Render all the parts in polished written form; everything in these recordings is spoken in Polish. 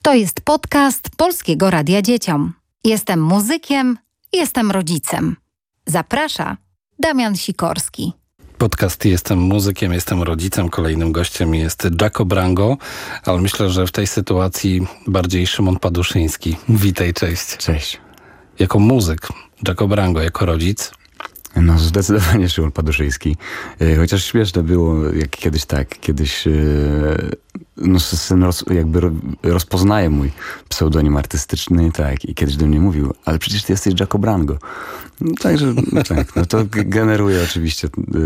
To jest podcast Polskiego Radia Dzieciom. Jestem muzykiem, jestem rodzicem. Zaprasza Damian Sikorski. Podcast Jestem muzykiem, jestem rodzicem. Kolejnym gościem jest Jaco Brango, ale myślę, że w tej sytuacji bardziej Szymon Paduszyński. Witaj, cześć. Cześć. Jako muzyk, Jaco Brango, jako rodzic. No zdecydowanie Szymon Paduszyński. Chociaż śmieszne było, jak kiedyś no, syn rozpoznaje mój pseudonim artystyczny, tak, i kiedyś do mnie mówił, ale przecież ty jesteś Jaco Brango. No, także tak, no to generuje oczywiście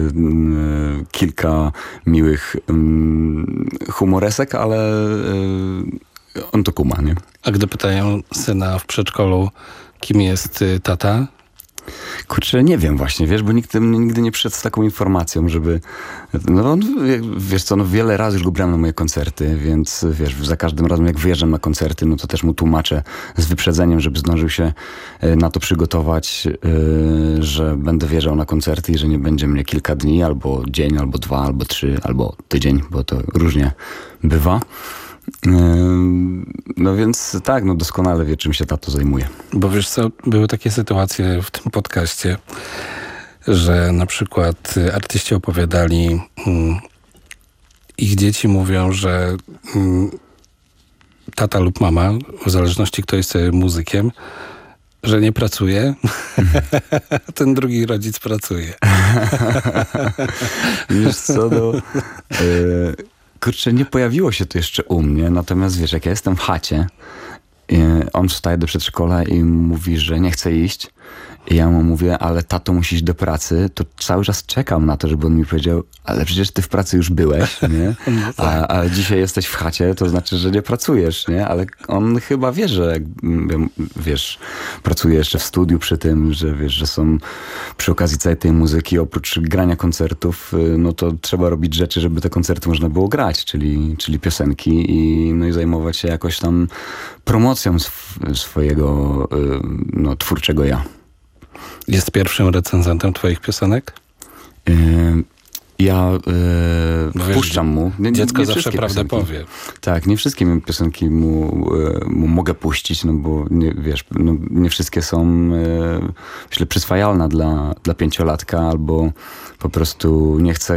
kilka miłych humoresek, ale on to kuma, nie? A gdy pytają syna w przedszkolu, kim jest tata? Kurczę, nie wiem właśnie, wiesz, bo nikt mnie nigdy nie przyszedł z taką informacją, żeby... No wiesz co, no wiele razy już go brałem na moje koncerty, więc wiesz, za każdym razem jak wyjeżdżam na koncerty, no to też mu tłumaczę z wyprzedzeniem, żeby zdążył się na to przygotować, że będę wjeżdżał na koncerty i że nie będzie mnie kilka dni, albo dzień, albo 2, albo 3, albo tydzień, bo to różnie bywa. No więc tak, no doskonale wie, czym się tato zajmuje. Bo wiesz co, były takie sytuacje w tym podcaście, że na przykład artyści opowiadali, ich dzieci mówią, że tata lub mama, w zależności kto jest muzykiem, że nie pracuje, ten drugi rodzic pracuje. Wiesz co, no... Kurczę, nie pojawiło się to jeszcze u mnie, natomiast wiesz, jak ja jestem w chacie, on wstaje do przedszkola i mówi, że nie chce iść. I ja mu mówię, ale tato musi iść do pracy, to cały czas czekam na to, żeby on mi powiedział, ale przecież ty w pracy już byłeś, nie? No tak. A dzisiaj jesteś w chacie, to znaczy, że nie pracujesz, nie? Ale on chyba wie, że wiesz, pracuje jeszcze w studiu przy tym, że wiesz, że są przy okazji całej tej muzyki, oprócz grania koncertów, no to trzeba robić rzeczy, żeby te koncerty można było grać, czyli piosenki i zajmować się jakoś tam promocją swojego no, twórczego ja. Jest pierwszym recenzentem twoich piosenek? Ja wpuszczam mu. Dziecko nie zawsze prawdę powie. Tak, nie wszystkie piosenki mu mogę puścić, no bo nie wszystkie są myślę przyswajalne dla 5-latka, albo po prostu nie chcę